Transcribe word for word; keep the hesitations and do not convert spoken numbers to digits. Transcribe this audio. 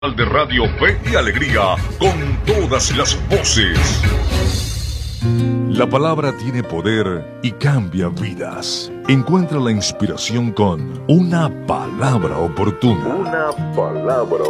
De Radio Fe y Alegría, con todas las voces. La palabra tiene poder y cambia vidas. Encuentra la inspiración con una palabra oportuna. Una palabra